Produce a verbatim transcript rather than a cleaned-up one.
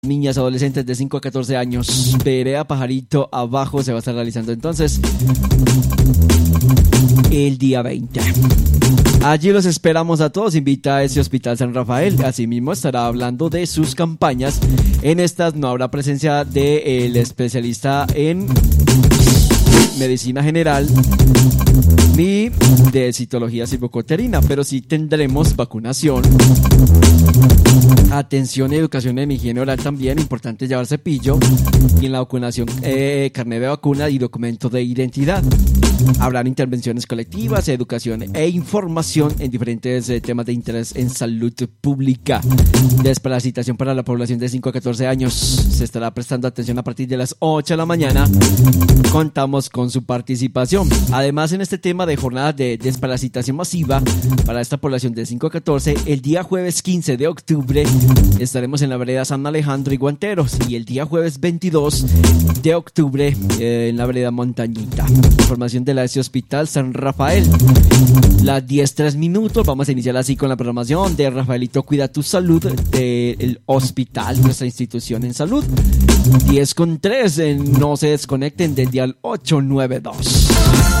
niñas, adolescentes de cinco a catorce años. Vereda Pajarito abajo se va a estar realizando entonces el día veinte. Allí los esperamos a todos. Invita a ese Hospital San Rafael. Asimismo estará hablando de sus campañas. En estas no habrá presencia del especialista en medicina general ni de citología silvocoterina, pero sí tendremos vacunación, atención y educación en higiene oral también. Importante llevar cepillo, y en la vacunación eh, carnet de vacuna y documento de identidad. Habrán intervenciones colectivas, educación e información en diferentes eh, temas de interés en salud pública. Desparasitación para la población de cinco a catorce años. Se estará prestando atención a partir de las ocho de la mañana. Contamos con su participación. Además, en este tema de jornada de desparasitación masiva para esta población de cinco a catorce, el día jueves quince de octubre estaremos en la vereda San Alejandro y Guanteros, y el día jueves veintidós de octubre eh, en la vereda Montañita. Información de la ese Hospital San Rafael. Las diez tres minutos. Vamos a iniciar así con la programación de Rafaelito Cuida tu Salud del hospital, nuestra institución en salud. diez con tres. Eh, no se desconecten del dial ocho nueve dos.